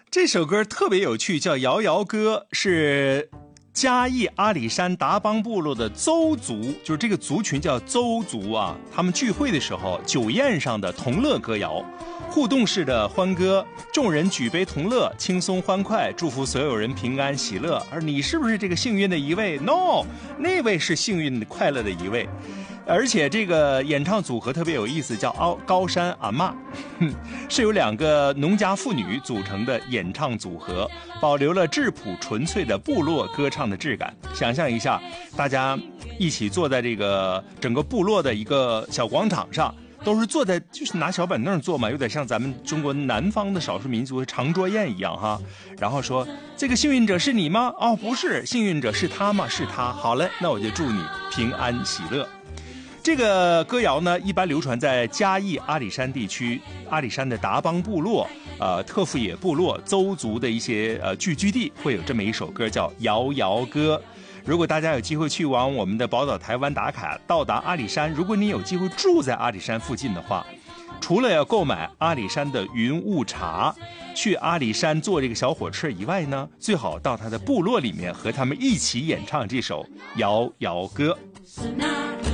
这首歌特别有趣，叫《摇摇歌》，是嘉义阿里山达邦部落的邹族，就是这个族群叫邹族啊。他们聚会的时候，酒宴上的同乐歌谣，互动式的欢歌，众人举杯同乐，轻松欢快，祝福所有人平安喜乐。而你是不是这个幸运的一位 ？No， 那位是幸运快乐的一位。而且这个演唱组合特别有意思，叫高山阿嬷，是由2个农家妇女组成的演唱组合，保留了质朴纯粹的部落歌唱的质感。想象一下，大家一起坐在这个整个部落的一个小广场上，都是坐在就是拿小板凳坐嘛，有点像咱们中国南方的少数民族的长桌宴一样哈。然后说这个幸运者是你吗？哦，不是，幸运者是他吗？是他。好嘞，那我就祝你平安喜乐。这个歌谣呢，一般流传在嘉义阿里山地区，阿里山的达邦部落、特富野部落、邹族的一些聚居地，会有这么一首歌叫《摇摇歌》。如果大家有机会去往我们的宝岛台湾打卡，到达阿里山，如果你有机会住在阿里山附近的话，除了要购买阿里山的云雾茶，去阿里山坐这个小火车以外呢，最好到他的部落里面和他们一起演唱这首《摇摇歌》。